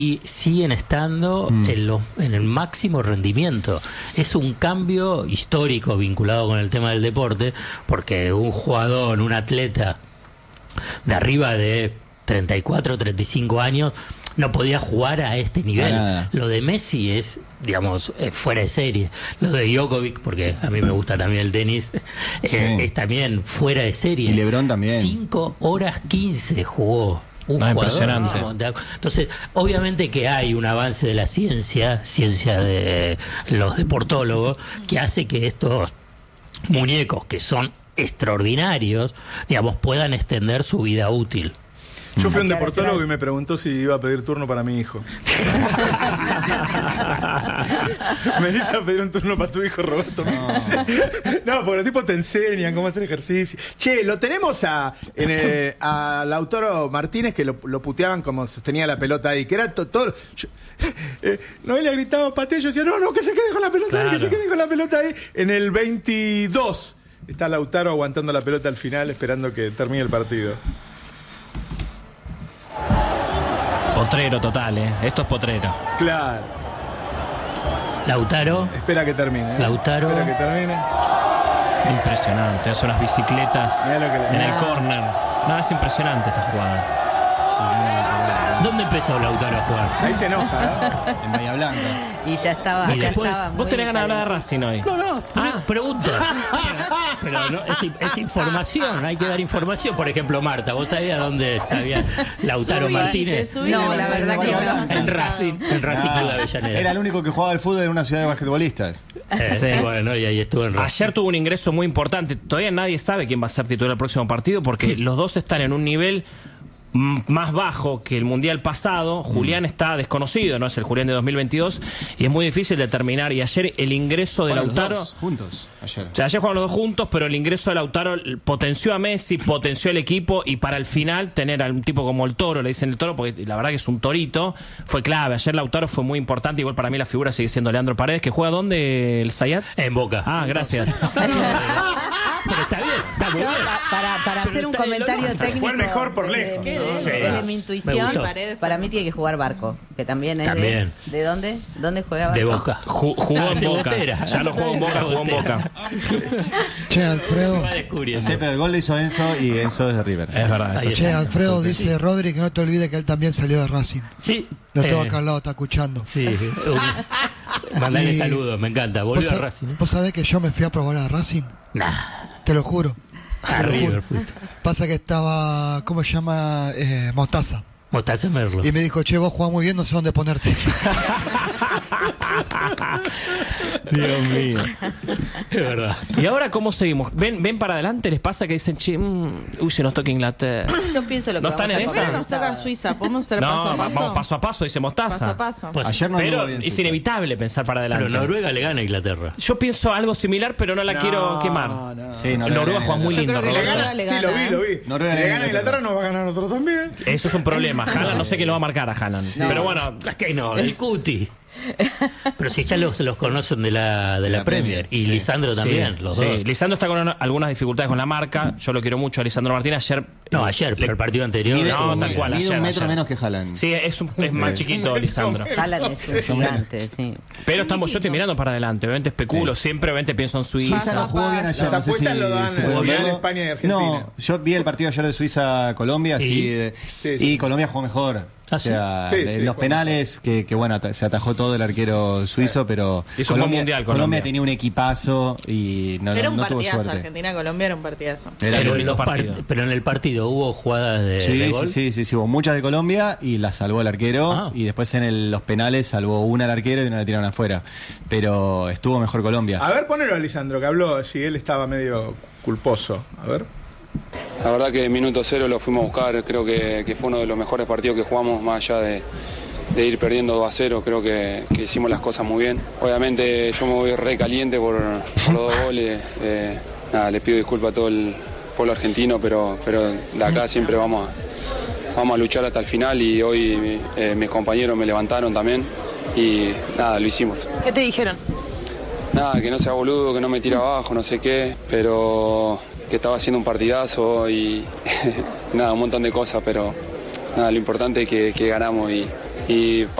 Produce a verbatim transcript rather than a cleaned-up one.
y siguen estando mm. en, lo, en el máximo rendimiento. Es un cambio histórico vinculado con el tema del deporte, porque un jugador, un atleta de arriba de treinta y cuatro, treinta y cinco años no podía jugar a este nivel. Ah, lo de Messi es, digamos, eh, fuera de serie. Lo de Djokovic, porque a mí me gusta también el tenis, eh, sí. es también fuera de serie. Y LeBron también. cinco horas quince jugó. Un ah, jugador, impresionante. ¿no? Entonces, obviamente que hay un avance de la ciencia, ciencia de los deportólogos, que hace que estos muñecos, que son extraordinarios, digamos, puedan extender su vida útil. Yo fui a un deportólogo y me preguntó si iba a pedir turno para mi hijo. ¿Venís a pedir un turno para tu hijo, Roberto? No, no, porque los tipos te enseñan cómo hacer ejercicio. Che, lo tenemos a, en, eh, a Lautaro Martínez, que lo, lo puteaban como sostenía la pelota ahí, que era to, todo... Yo, eh, Noelia gritaba patea, yo decía, no, no, que se quede con la pelota claro. ahí, que se quede con la pelota ahí. En el veintidós está Lautaro aguantando la pelota al final, esperando que termine el partido. Potrero total, ¿eh? Esto es potrero. Claro. Lautaro. Espera que termine. ¿eh? Lautaro. Espera que termine. Impresionante. Hace unas bicicletas en el córner. No, es impresionante esta jugada. ¿Dónde empezó Lautaro a jugar? Ahí se enoja, ¿eh? En Bahía Blanca. Y ya estaba. Y ya después, estaba vos tenés ganas de hablar de Racing hoy. No, no, ah, pregunto. Pero no, es, es información, hay que dar información. Por ejemplo, Marta, ¿vos sabías dónde sabía Lautaro subí, Martínez? No, la verdad que no. En Racing, en Racing Club de Avellaneda. Era el único que jugaba al fútbol en una ciudad de basquetbolistas. Eh, sí. Bueno, y ahí estuvo en Racing. Ayer tuvo un ingreso muy importante. Todavía nadie sabe quién va a ser titular el próximo partido porque los dos están en un nivel más bajo que el mundial pasado. Julián mm. está desconocido, no es el Julián de dos mil veintidós y es muy difícil determinar. Y ayer el ingreso de bueno, Lautaro los dos juntos ayer. O sea, ayer jugaron los dos juntos, pero el ingreso de Lautaro potenció a Messi, potenció el equipo y para el final tener a un tipo como el Toro, le dicen el Toro porque la verdad que es un torito, fue clave. Ayer Lautaro fue muy importante. Igual para mí la figura sigue siendo Leandro Paredes, que juega ¿dónde el Zayat? En Boca. Ah, gracias. Pero está bien, está muy bien. Para, para hacer un comentario técnico. Fue el mejor por lejos. Desde, ¿no? desde, desde mi intuición, para mí tiene que jugar Barco, que también es también. De, ¿de dónde? ¿Dónde juega Barco? De Boca. Ju, jugó ah, en Boca. Botera. Ya no jugó en Boca, jugó en Boca. Che, Alfredo. Sí, pero el gol lo hizo Enzo y Enzo es de River. Es verdad. Che, sí. Alfredo dice sí. Rodri que no te olvides que él también salió de Racing. Sí. Lo tengo eh, acá al lado, está escuchando. Sí. Mandale saludos, me encanta. Volvió a Racing. ¿eh? ¿Vos sabés que yo me fui a probar a Racing? Nah. Te lo juro. A River fuiste. Pasa que estaba, ¿cómo se llama? Eh, Mostaza. Mostaza Merlo. Y me dijo, che, vos jugás muy bien, no sé dónde ponerte. Dios mío. Es verdad. ¿Y ahora cómo seguimos? ¿Ven, ven para adelante? ¿Les pasa que dicen, che, mmm, uy, se nos toca Inglaterra? Yo pienso lo que ¿No están en esa? Nos toca Suiza, podemos hacer no, paso a paso. vamos paso a paso, dice Mostaza. Paso a paso. Pues, Ayer no pero bien, es Suiza. inevitable pensar para adelante. Pero Noruega le gana a Inglaterra. Yo pienso algo similar, pero no la no, quiero quemar. No, no. Sí, Noruega, Noruega juega muy Yo lindo. creo que Noruega le gana. Sí, lo vi, lo vi. Noruega si le le gana a Inglaterra, nos va a ganar a nosotros también. Eso es un problema. Haaland, no sé qué lo va a marcar a Haaland. Sí. Pero bueno, es que no, el Cuti. Pero si ya los, los conocen de la, de la, la Premier. Y sí. Lisandro también, sí, los sí. dos. Lisandro está con una, algunas dificultades con la marca. Yo lo quiero mucho a Lisandro Martínez. Ayer. No, ayer, pero el partido anterior. Mide, no, tal cual. Mide ayer, un metro ayer. menos que Haaland. Sí, es, un, es más chiquito Lisandro. Haaland es un gigante, sí. Pero estamos, yo estoy mirando para adelante. Obviamente especulo, sí. siempre obviamente pienso en Suiza. Suiza jugó bien ayer. Las no sé apuestas si, lo dan si en bien España y Argentina. No, yo vi el partido ayer de Suiza-Colombia ¿Y? sí, de, Sí, sí. y Colombia jugó mejor. ¿Ah, o sea, sí? Sí, de sí, los penales, que, que bueno, se atajó todo el arquero suizo, pero hizo un buen mundial, Colombia. Colombia tenía un equipazo y no, era no, un no tuvo partidazo, suerte. Argentina-Colombia era un partidazo. Era pero, un en los partido. pero en el partido hubo jugadas de, Sí, de sí, gol. sí, sí, sí, hubo muchas de Colombia y las salvó el arquero Ah. y después en el- los penales salvó una al arquero y una la tiraron afuera. Pero estuvo mejor Colombia. A ver, ponelo a Lisandro, que habló, si él estaba medio culposo. A ver. La verdad que minuto cero lo fuimos a buscar, creo que, que fue uno de los mejores partidos que jugamos, más allá de, de ir perdiendo dos a cero, creo que, que hicimos las cosas muy bien. Obviamente yo me voy re caliente por, por los dos goles, eh, nada, les pido disculpas a todo el pueblo argentino, pero, pero de acá siempre vamos a, vamos a luchar hasta el final y hoy eh, mis compañeros me levantaron también y nada, lo hicimos. ¿Qué te dijeron? Nada, que no sea boludo, que no me tire abajo, no sé qué, pero que estaba haciendo un partidazo y nada, un montón de cosas, pero nada, lo importante es que, que ganamos y, y